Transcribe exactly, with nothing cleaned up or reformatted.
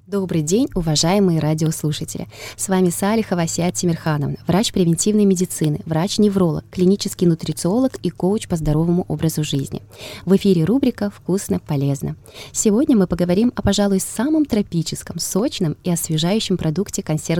Добрый день, уважаемые радиослушатели! С вами Салихова Асият Тимирхановна, врач превентивной медицины, врач-невролог, клинический нутрициолог и коуч по здоровому образу жизни. В эфире рубрика «Вкусно, полезно». Сегодня мы поговорим о, пожалуй, самом тропическом, сочном и освежающем продукте консервного